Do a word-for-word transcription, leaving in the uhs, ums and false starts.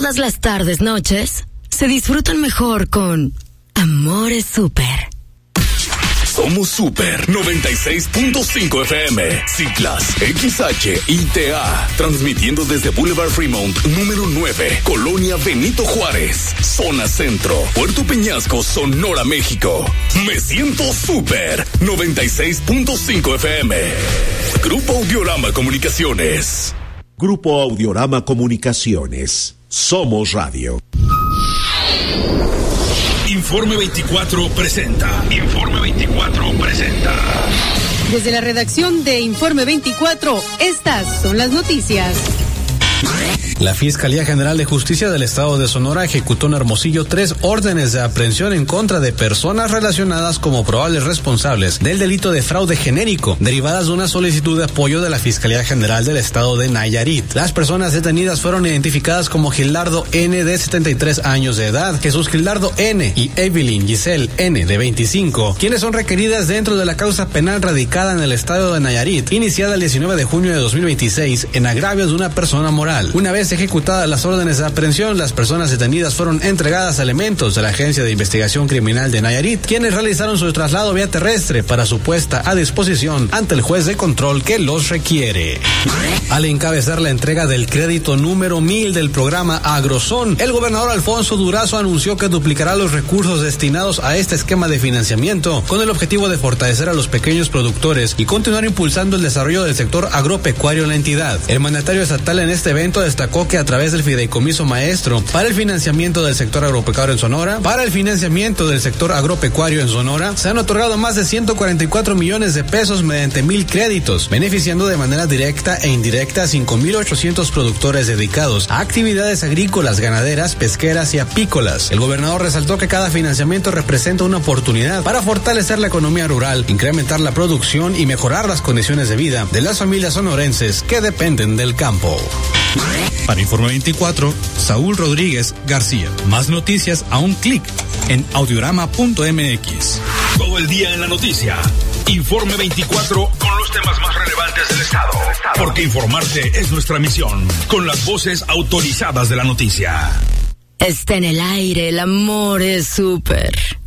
Todas las tardes, noches, se disfrutan mejor con Amores Súper. Somos Super noventa y seis punto cinco F M, Ciclas, X H I T A, transmitiendo desde Boulevard Fremont, número nueve, Colonia Benito Juárez, Zona Centro, Puerto Peñasco, Sonora, México. Me siento Super noventa y seis punto cinco F M. Grupo Audiorama Comunicaciones. Grupo Audiorama Comunicaciones. Somos Radio. Informe veinticuatro presenta. Informe veinticuatro presenta. Desde la redacción de Informe veinticuatro, estas son las noticias. La Fiscalía General de Justicia del Estado de Sonora ejecutó en Hermosillo tres órdenes de aprehensión en contra de personas relacionadas como probables responsables del delito de fraude genérico, derivadas de una solicitud de apoyo de la Fiscalía General del Estado de Nayarit. Las personas detenidas fueron identificadas como Gildardo N., de setenta y tres años de edad, Jesús Gildardo N. y Evelyn Giselle N., de veinticinco, quienes son requeridas dentro de la causa penal radicada en el Estado de Nayarit, iniciada el diecinueve de junio de dos mil veintiséis en agravio de una persona moral. Una vez ejecutadas las órdenes de aprehensión, las personas detenidas fueron entregadas a elementos de la Agencia de Investigación Criminal de Nayarit, quienes realizaron su traslado vía terrestre para su puesta a disposición ante el juez de control que los requiere. Al encabezar la entrega del crédito número mil del programa Agrozón, el gobernador Alfonso Durazo anunció que duplicará los recursos destinados a este esquema de financiamiento con el objetivo de fortalecer a los pequeños productores y continuar impulsando el desarrollo del sector agropecuario en la entidad. El mandatario estatal en este evento destacó que a través del Fideicomiso Maestro para el financiamiento del sector agropecuario en Sonora, para el financiamiento del sector agropecuario en Sonora, se han otorgado más de ciento cuarenta y cuatro millones de pesos mediante mil créditos, beneficiando de manera directa e indirecta a cinco mil ochocientos productores dedicados a actividades agrícolas, ganaderas, pesqueras y apícolas. El gobernador resaltó que cada financiamiento representa una oportunidad para fortalecer la economía rural, incrementar la producción y mejorar las condiciones de vida de las familias sonorenses que dependen del campo. Para Informe veinticuatro, Saúl Rodríguez García. Más noticias a un clic en audiorama punto m x. Todo el día en la noticia. Informe veinticuatro con los temas más relevantes del estado. Porque informarte es nuestra misión. Con las voces autorizadas de la noticia. Está en el aire, el amor es súper.